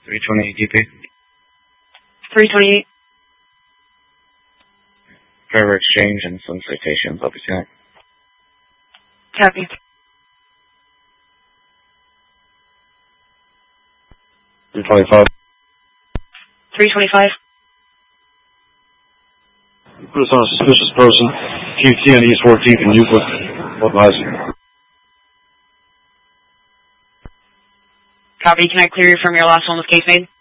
328 DP. 328. Driver exchange and some citations. I'll be seeing. Copy. 325. 325. Put us on a suspicious person. QT on East 14th and Euclid. What lies? Copy. Can I clear you from your last one with case made?